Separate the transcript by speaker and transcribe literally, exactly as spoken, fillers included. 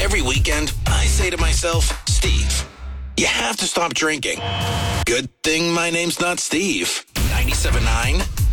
Speaker 1: Every weekend, I say to myself, Steve, you have to stop drinking. Good thing my name's not Steve. ninety-seven point nine